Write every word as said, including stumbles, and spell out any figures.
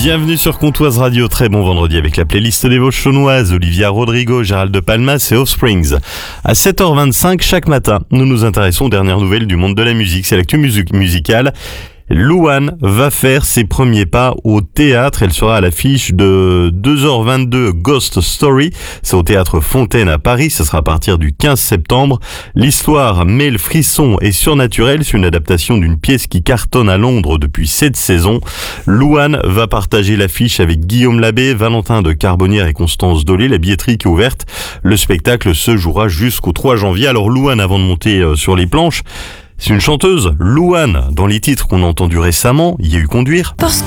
Bienvenue sur Comtoise Radio, très bon vendredi avec la playlist des Vosges chaunoises, Olivia Rodrigo, Gérald de Palmas et Offsprings. À sept heures vingt-cinq chaque matin, nous nous intéressons aux dernières nouvelles du monde de la musique, c'est l'actu musique musicale. Louane va faire ses premiers pas au théâtre. Elle sera à l'affiche de deux heures vingt-deux Ghost Story. C'est au théâtre Fontaine à Paris. Ce sera à partir du quinze septembre. L'histoire mêle frisson et surnaturel. C'est une adaptation d'une pièce qui cartonne à Londres depuis sept saisons. Louane va partager l'affiche avec Guillaume Labbé, Valentin de Carbonnière et Constance Dolé. La billetterie qui est ouverte. Le spectacle se jouera jusqu'au trois janvier. Alors Louane, avant de monter sur les planches, c'est une chanteuse, Louane. Dans les titres qu'on a entendus récemment, il y a eu Conduire. Parce